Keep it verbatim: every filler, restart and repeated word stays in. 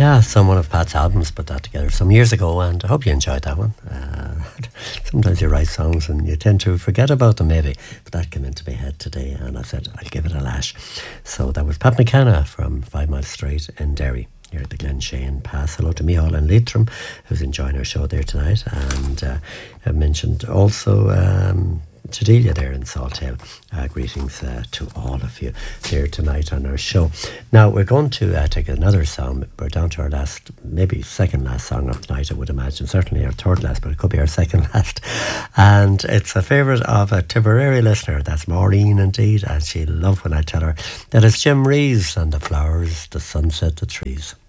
Yeah, some one of Pat's albums put that together some years ago, and I hope you enjoyed that one. Uh, sometimes you write songs and you tend to forget about them, maybe, but that came into my head today, and I said I'll give it a lash. So that was Pat McKenna from Five Mile Street in Derry, near the Glenshane Pass. Hello to Micheál and Leitrim, who's enjoying our show there tonight, and uh, I mentioned also Um, to Delia there in Salthill. Uh, greetings uh, to all of you there tonight on our show. Now we're going to uh, take another song. We're down to our last, maybe second last song of the night, I would imagine. Certainly our third last, but it could be our second last. And it's a favourite of a Tipperary listener. That's Maureen indeed, and she'll love when I tell her that it's Jim Reeves and the flowers, the sunset, the trees.